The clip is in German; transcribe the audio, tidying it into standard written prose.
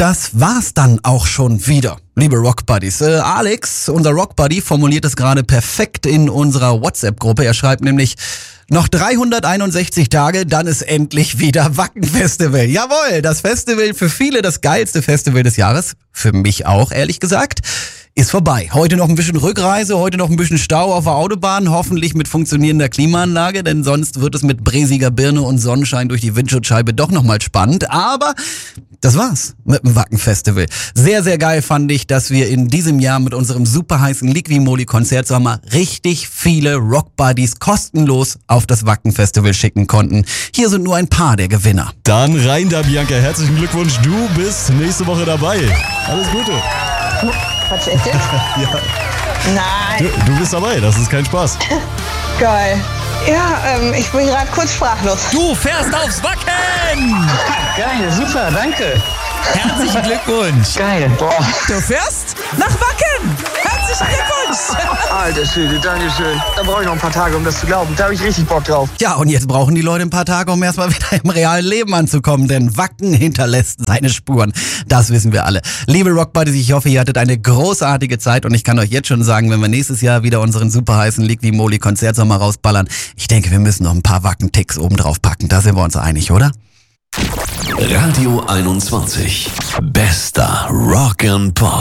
das war's dann auch schon wieder, liebe Rockbuddies. Alex, unser Rockbuddy, formuliert es gerade perfekt in unserer WhatsApp-Gruppe. Er schreibt nämlich: Noch 361 Tage, dann ist endlich wieder Wacken-Festival. Jawohl, das Festival, für viele das geilste Festival des Jahres. Für mich auch, ehrlich gesagt. Ist vorbei. Heute noch ein bisschen Rückreise, heute noch ein bisschen Stau auf der Autobahn, hoffentlich mit funktionierender Klimaanlage, denn sonst wird es mit bräsiger Birne und Sonnenschein durch die Windschutzscheibe doch nochmal spannend. Aber das war's mit dem Wacken-Festival. Sehr, sehr geil fand ich, dass wir in diesem Jahr mit unserem super heißen Liqui-Moly-Konzertsommer richtig viele Rockbuddies kostenlos auf das Wacken-Festival schicken konnten. Hier sind nur ein paar der Gewinner. Dann rein da, Bianca. Herzlichen Glückwunsch. Du bist nächste Woche dabei. Alles Gute. Quatsch, echt jetzt? Ja. Nein. Du bist dabei. Das ist kein Spaß. Geil. Ja, ich bin gerade kurz sprachlos. Du fährst aufs Wacken! Geil, super, danke. Herzlichen Glückwunsch! Geil, boah. Du fährst nach Wacken! Herzlichen Glückwunsch! Alter Schwede, Dankeschön. Da brauche ich noch ein paar Tage, um das zu glauben. Da habe ich richtig Bock drauf. Ja, und jetzt brauchen die Leute ein paar Tage, um erstmal wieder im realen Leben anzukommen, denn Wacken hinterlässt seine Spuren. Das wissen wir alle. Liebe Rockbuddies, ich hoffe, ihr hattet eine großartige Zeit und ich kann euch jetzt schon sagen, wenn wir nächstes Jahr wieder unseren super heißen Liqui-Moly-Konzertsommer rausballern, ich denke, wir müssen noch ein paar Wacken-Ticks oben drauf packen. Da sind wir uns einig, oder? Radio 21. Bester Rock and Pop.